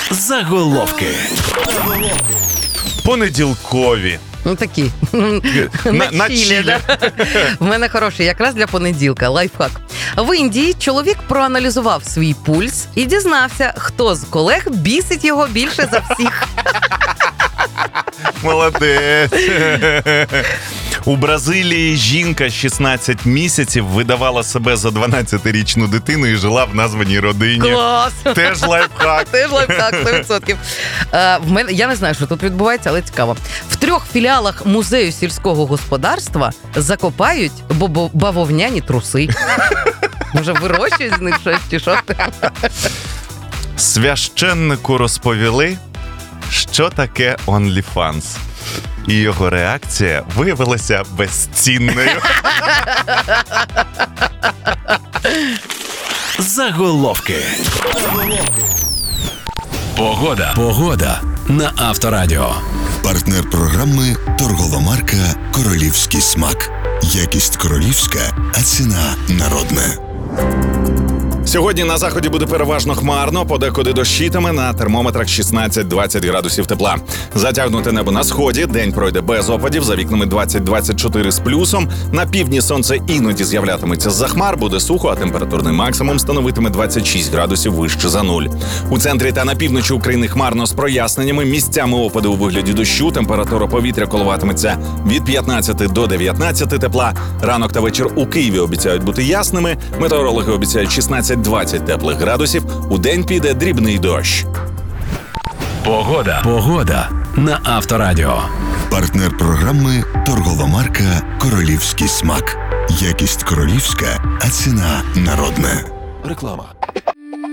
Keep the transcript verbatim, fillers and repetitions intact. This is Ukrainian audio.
Заголовки. Понеділкові. Ну такі. На, на чілі, чілі. да? В мене хороший якраз для понеділка лайфхак. В Індії чоловік проаналізував свій пульс і дізнався, хто з колег бісить його більше за всіх. Молодець. У Бразилії жінка шістнадцять місяців видавала себе за дванадцятирічну дитину і жила в названій родині. Клас! Теж лайфхак. Теж лайфхак, сто відсотків. Е, в мене, я не знаю, що тут відбувається, але цікаво. В трьох філіалах музею сільського господарства закопають бобо- бавовняні труси. Може, вирощують з них щось чи що? Священнику розповіли, що таке OnlyFans. І його реакція виявилася безцінною. Заголовки. Погода. Погода на Авторадіо. Партнер програми торгова марка «Королівський смак». Якість королівська, а ціна народна. Сьогодні на заході буде переважно хмарно, подекуди дощитиме, на термометрах шістнадцять-двадцять градусів тепла. Затягнуте небо на сході, день пройде без опадів, за вікнами двадцять-двадцять чотири з плюсом. На півдні сонце іноді з'являтиметься з-за хмар, буде сухо, а температурний максимум становитиме двадцять шість градусів вище за нуль. У центрі та на півночі України хмарно з проясненнями, місцями опади у вигляді дощу, температура повітря коливатиметься від п'ятнадцяти до дев'ятнадцяти тепла. Ранок та вечір у Києві обіцяють бути ясними, метеорологи обіцяють шістнадцять-двадцять теплих градусів, у день піде дрібний дощ. Погода. Погода на Авторадіо. Партнер програми торгова марка «Королівський смак». Якість королівська, а ціна народна. Реклама.